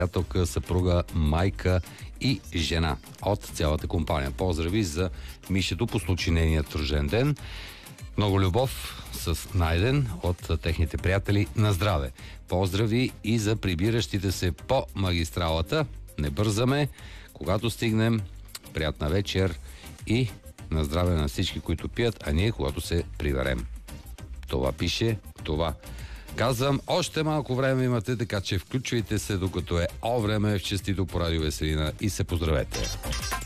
приятелка, съпруга, майка и жена от цялата компания. Поздрави за Мишето по случай нейният рожден ден. Много любов с Найден от техните приятели. На здраве! Поздрави и за прибиращите се по магистралата. Не бързаме. Когато стигнем, приятна вечер и на здраве на всички, които пият, а ние когато се приберем. Това пише, това казвам. Още малко време имате, така че включвайте се, докато е време в честито по Радио Веселина и се поздравете.